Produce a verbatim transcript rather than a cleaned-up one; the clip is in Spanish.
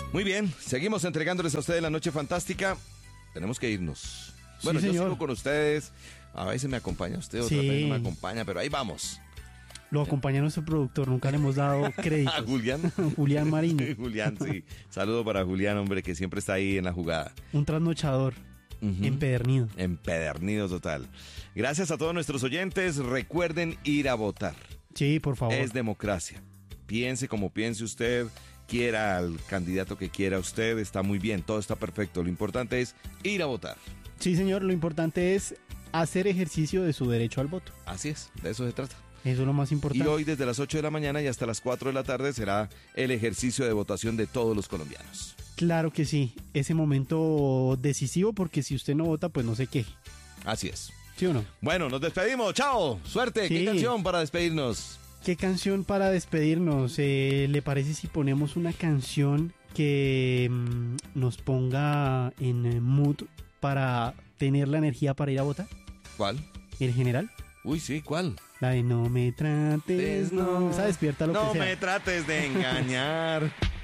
Muy bien, seguimos entregándoles a ustedes la noche fantástica. Tenemos que irnos. Bueno, Sí, yo señor. sigo con ustedes. A veces me acompaña usted, otra Sí. vez no me acompaña, pero ahí vamos. Lo acompaña nuestro productor, nunca le hemos dado crédito. ¿A Julián? Julián Mariño, Julián, sí. Saludo para Julián, hombre, que siempre está ahí en la jugada. un trasnochador Ujú. empedernido. Empedernido total. Gracias a todos nuestros oyentes. Recuerden ir a votar. Sí, por favor. Es democracia. Piense como piense usted, quiera al candidato que quiera usted, está muy bien, todo está perfecto. Lo importante es ir a votar. Sí, señor, lo importante es hacer ejercicio de su derecho al voto. Así es, de eso se trata. Eso es lo más Y importante. hoy desde las ocho de la mañana y hasta las cuatro de la tarde será el ejercicio de votación de todos los colombianos. Claro que sí, ese momento decisivo, porque si usted no vota, pues no se queje. Así es. ¿Sí o no? Bueno, nos despedimos. Chao. Suerte. ¿Qué Sí. canción para despedirnos? ¿Qué canción para despedirnos? Eh, ¿Le parece si ponemos una canción que mm, nos ponga en eh, mood para tener la energía para ir a votar? ¿Cuál? ¿El general? Uy, sí, ¿cuál? La de no me trates, no. Esa despierta lo no que sea. me trates de engañar.